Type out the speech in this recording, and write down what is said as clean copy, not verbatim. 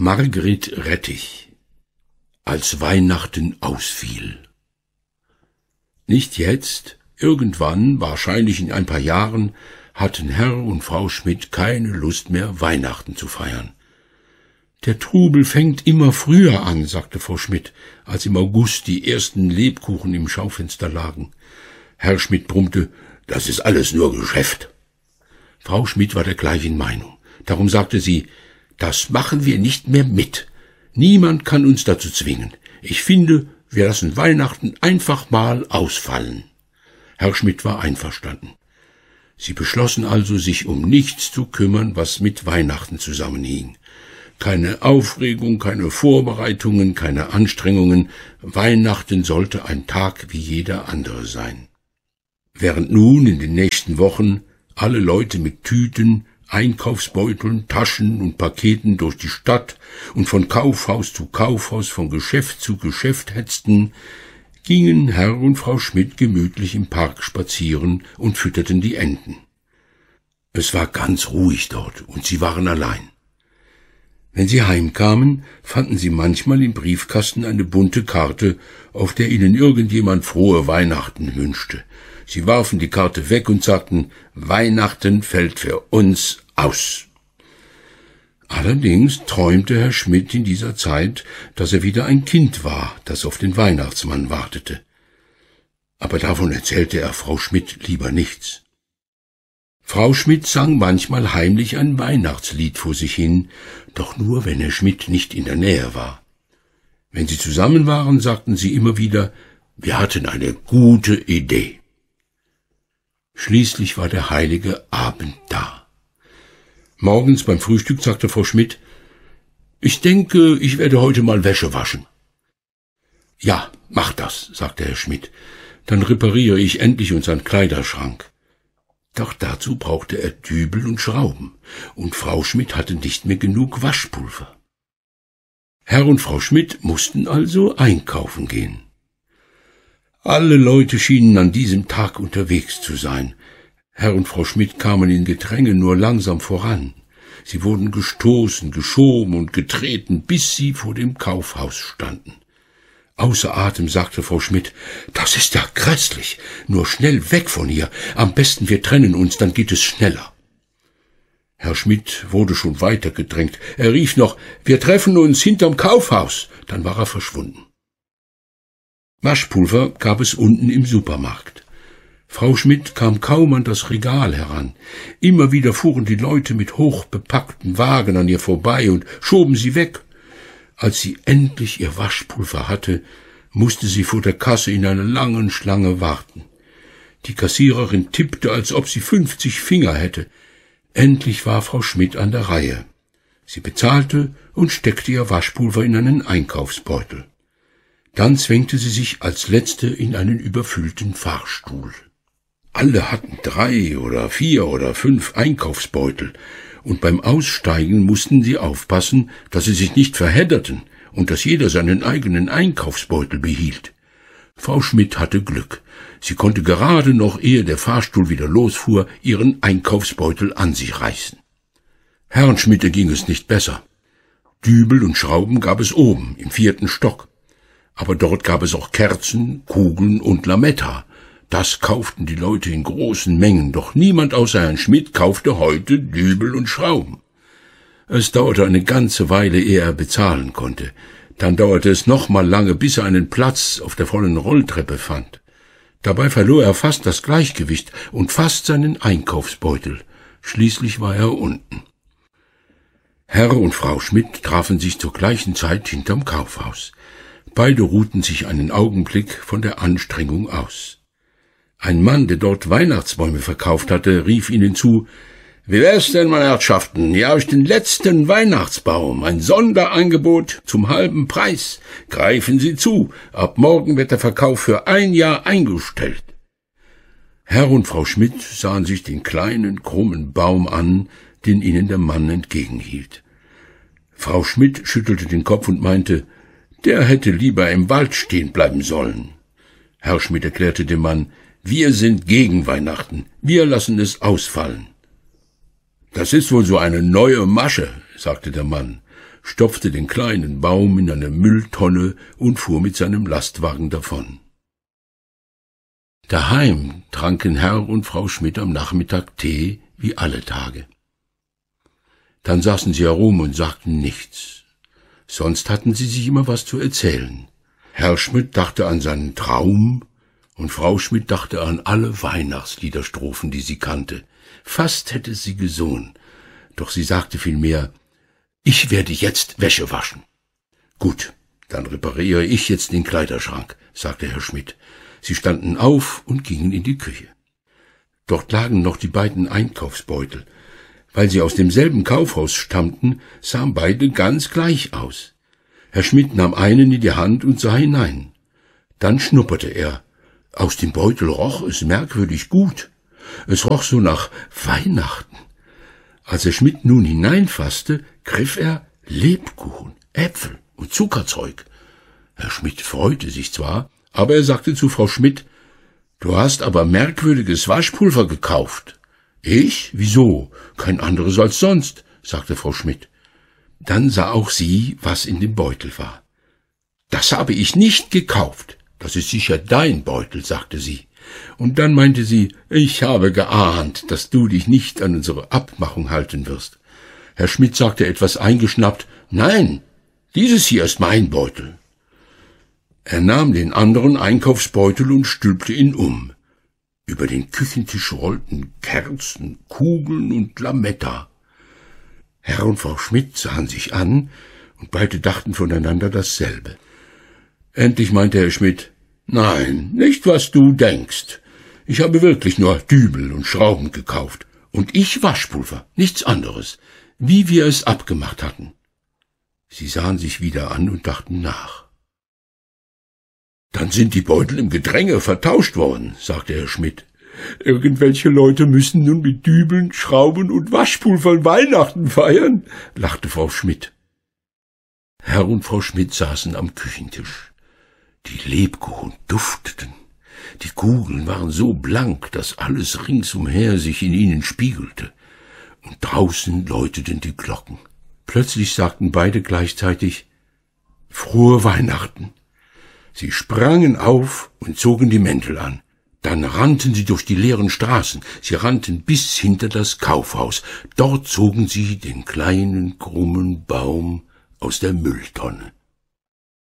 Margret Rettich, als Weihnachten ausfiel. Nicht jetzt, irgendwann, wahrscheinlich in ein paar Jahren, hatten Herr und Frau Schmidt keine Lust mehr, Weihnachten zu feiern. »Der Trubel fängt immer früher an«, sagte Frau Schmidt, als im August die ersten Lebkuchen im Schaufenster lagen. Herr Schmidt brummte, »Das ist alles nur Geschäft.« Frau Schmidt war der gleichen Meinung. Darum sagte sie, »Das machen wir nicht mehr mit. Niemand kann uns dazu zwingen. Ich finde, wir lassen Weihnachten einfach mal ausfallen.« Herr Schmidt war einverstanden. Sie beschlossen also, sich um nichts zu kümmern, was mit Weihnachten zusammenhing. Keine Aufregung, keine Vorbereitungen, keine Anstrengungen. Weihnachten sollte ein Tag wie jeder andere sein. Während nun in den nächsten Wochen alle Leute mit Tüten, Einkaufsbeuteln, Taschen und Paketen durch die Stadt und von Kaufhaus zu Kaufhaus, von Geschäft zu Geschäft hetzten, gingen Herr und Frau Schmidt gemütlich im Park spazieren und fütterten die Enten. Es war ganz ruhig dort und sie waren allein. Wenn sie heimkamen, fanden sie manchmal im Briefkasten eine bunte Karte, auf der ihnen irgendjemand frohe Weihnachten wünschte. Sie warfen die Karte weg und sagten, Weihnachten fällt für uns aus. Allerdings träumte Herr Schmidt in dieser Zeit, dass er wieder ein Kind war, das auf den Weihnachtsmann wartete. Aber davon erzählte er Frau Schmidt lieber nichts. Frau Schmidt sang manchmal heimlich ein Weihnachtslied vor sich hin, doch nur, wenn Herr Schmidt nicht in der Nähe war. Wenn sie zusammen waren, sagten sie immer wieder, wir hatten eine gute Idee. Schließlich war der heilige Abend da. Morgens beim Frühstück sagte Frau Schmidt, ich denke, ich werde heute mal Wäsche waschen. Ja, mach das, sagte Herr Schmidt, dann repariere ich endlich unseren Kleiderschrank. Doch dazu brauchte er Dübel und Schrauben, und Frau Schmidt hatte nicht mehr genug Waschpulver. Herr und Frau Schmidt mussten also einkaufen gehen. Alle Leute schienen an diesem Tag unterwegs zu sein. Herr und Frau Schmidt kamen in Gedränge nur langsam voran. Sie wurden gestoßen, geschoben und getreten, bis sie vor dem Kaufhaus standen. Außer Atem sagte Frau Schmidt, das ist ja grässlich, nur schnell weg von hier, am besten wir trennen uns, dann geht es schneller. Herr Schmidt wurde schon weiter gedrängt, er rief noch, wir treffen uns hinterm Kaufhaus, dann war er verschwunden. Waschpulver gab es unten im Supermarkt. Frau Schmidt kam kaum an das Regal heran. Immer wieder fuhren die Leute mit hochbepackten Wagen an ihr vorbei und schoben sie weg. Als sie endlich ihr Waschpulver hatte, musste sie vor der Kasse in einer langen Schlange warten. Die Kassiererin tippte, als ob sie 50 Finger hätte. Endlich war Frau Schmidt an der Reihe. Sie bezahlte und steckte ihr Waschpulver in einen Einkaufsbeutel. Dann zwängte sie sich als Letzte in einen überfüllten Fahrstuhl. Alle hatten 3 oder 4 oder 5 Einkaufsbeutel, und beim Aussteigen mussten sie aufpassen, dass sie sich nicht verhedderten und dass jeder seinen eigenen Einkaufsbeutel behielt. Frau Schmidt hatte Glück. Sie konnte gerade noch, ehe der Fahrstuhl wieder losfuhr, ihren Einkaufsbeutel an sich reißen. Herrn Schmidt ging es nicht besser. Dübel und Schrauben gab es oben, im 4. Stock. Aber dort gab es auch Kerzen, Kugeln und Lametta. Das kauften die Leute in großen Mengen, doch niemand außer Herrn Schmidt kaufte heute Dübel und Schrauben. Es dauerte eine ganze Weile, ehe er bezahlen konnte. Dann dauerte es noch mal lange, bis er einen Platz auf der vollen Rolltreppe fand. Dabei verlor er fast das Gleichgewicht und fast seinen Einkaufsbeutel. Schließlich war er unten. Herr und Frau Schmidt trafen sich zur gleichen Zeit hinterm Kaufhaus. Beide ruhten sich einen Augenblick von der Anstrengung aus. Ein Mann, der dort Weihnachtsbäume verkauft hatte, rief ihnen zu, »Wie wär's denn, meine Herrschaften? Hier habe ich den letzten Weihnachtsbaum, ein Sonderangebot zum halben Preis. Greifen Sie zu, ab morgen wird der Verkauf für 1 Jahr eingestellt.« Herr und Frau Schmidt sahen sich den kleinen, krummen Baum an, den ihnen der Mann entgegenhielt. Frau Schmidt schüttelte den Kopf und meinte, der hätte lieber im Wald stehen bleiben sollen. Herr Schmidt erklärte dem Mann, wir sind gegen Weihnachten, wir lassen es ausfallen. Das ist wohl so eine neue Masche, sagte der Mann. stopfte den kleinen Baum in eine Mülltonne und fuhr mit seinem Lastwagen davon. Daheim tranken Herr und Frau Schmidt am Nachmittag Tee, wie alle Tage. Dann saßen sie herum und sagten nichts. Sonst hatten sie sich immer was zu erzählen. Herr Schmidt dachte an seinen Traum, und Frau Schmidt dachte an alle Weihnachtsliederstrophen, die sie kannte. Fast hätte sie gesungen, doch sie sagte vielmehr: »Ich werde jetzt Wäsche waschen.« »Gut, dann repariere ich jetzt den Kleiderschrank«, sagte Herr Schmidt. Sie standen auf und gingen in die Küche. Dort lagen noch die beiden Einkaufsbeutel. Weil sie aus demselben Kaufhaus stammten, sahen beide ganz gleich aus. Herr Schmidt nahm einen in die Hand und sah hinein. Dann schnupperte er. Aus dem Beutel roch es merkwürdig gut. Es roch so nach Weihnachten. Als Herr Schmidt nun hineinfasste, griff er Lebkuchen, Äpfel und Zuckerzeug. Herr Schmidt freute sich zwar, aber er sagte zu Frau Schmidt: »Du hast aber merkwürdiges Waschpulver gekauft.« »Ich? Wieso? Kein anderes als sonst«, sagte Frau Schmidt. Dann sah auch sie, was in dem Beutel war. »Das habe ich nicht gekauft. Das ist sicher dein Beutel«, sagte sie. Und dann meinte sie: »Ich habe geahnt, dass du dich nicht an unsere Abmachung halten wirst.« Herr Schmidt sagte etwas eingeschnappt: »Nein, dieses hier ist mein Beutel.« Er nahm den anderen Einkaufsbeutel und stülpte ihn um. Über den Küchentisch rollten Kerzen, Kugeln und Lametta. Herr und Frau Schmidt sahen sich an, und beide dachten voneinander dasselbe. Endlich meinte Herr Schmidt: »Nein, nicht was du denkst. Ich habe wirklich nur Dübel und Schrauben gekauft. Und ich Waschpulver, nichts anderes, wie wir es abgemacht hatten.« Sie sahen sich wieder an und dachten nach. »Dann sind die Beutel im Gedränge vertauscht worden«, sagte Herr Schmidt. »Irgendwelche Leute müssen nun mit Dübeln, Schrauben und Waschpulvern Weihnachten feiern«, lachte Frau Schmidt. Herr und Frau Schmidt saßen am Küchentisch. Die Lebkuchen dufteten. Die Kugeln waren so blank, dass alles ringsumher sich in ihnen spiegelte. Und draußen läuteten die Glocken. Plötzlich sagten beide gleichzeitig: »Frohe Weihnachten!« Sie sprangen auf und zogen die Mäntel an. Dann rannten sie durch die leeren Straßen. Sie rannten bis hinter das Kaufhaus. Dort zogen sie den kleinen, krummen Baum aus der Mülltonne.